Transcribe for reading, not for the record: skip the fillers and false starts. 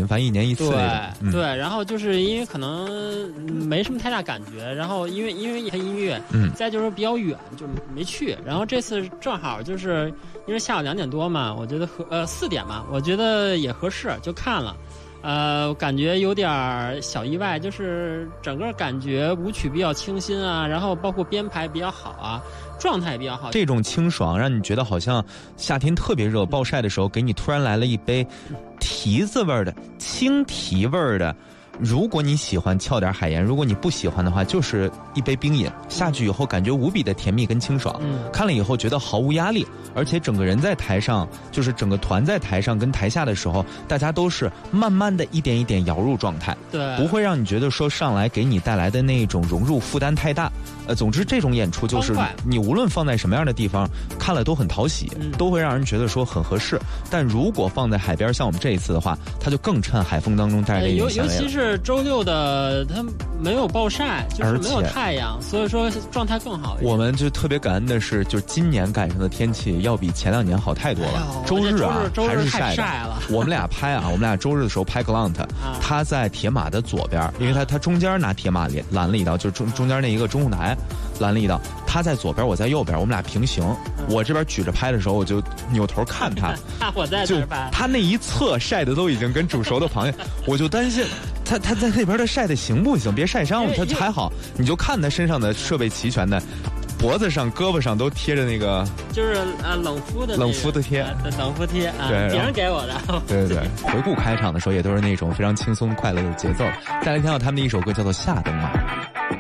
频繁，1年1次那种。 对，然后就是因为可能没什么太大感觉，然后因为它音乐，再就是比较远，就没去。然后这次正好就是因为下午2点多嘛，我觉得4点嘛，我觉得也合适，就看了。感觉有点小意外，就是整个感觉舞曲比较清新啊，然后包括编排比较好啊，状态也比较好。 这种清爽让你觉得好像夏天特别热暴晒的时候，给你突然来了一杯提子味的青提味的。如果你喜欢翘点海盐，如果你不喜欢的话，就是一杯冰饮下去以后，感觉无比的甜蜜跟清爽。看了以后觉得毫无压力，而且整个人在台上，就是整个团在台上跟台下的时候，大家都是慢慢的一点一点摇入状态， 对， 不会让你觉得说上来给你带来的那种融入负担太大。总之这种演出就是你无论放在什么样的地方看了都很讨喜，都会让人觉得说很合适。但如果放在海边，像我们这一次的话，它就更衬海风当中带来的一点香味了。 尤其是周6的，它没有暴晒，就是没有太阳，所以说状态更好一点。 我们就特别感恩的是，就是今年赶上的天气要比前2年好太多了。周日还是晒的。我们俩拍啊，我们俩周日的时候拍 Glant，他在铁马的左边，因为他中间拿铁马拦了一道，就是中间那一个中控台拦了一道，他在左边，我在右边，我们俩平行。我这边举着拍的时候，我就扭头看他， 我在这拍， 他那一侧晒的都已经跟煮熟的螃蟹，我就担心他在那边的晒的行不行？别晒伤了。他还好，你就看他身上的设备齐全的。脖子上、胳膊上都贴着那个， 就是冷敷的贴，冷敷贴啊， 对， 别人给我的。 对，回顾开场的时候也都是那种非常轻松快乐的节奏。再来听到他们的一首歌叫做《夏灯》嘛。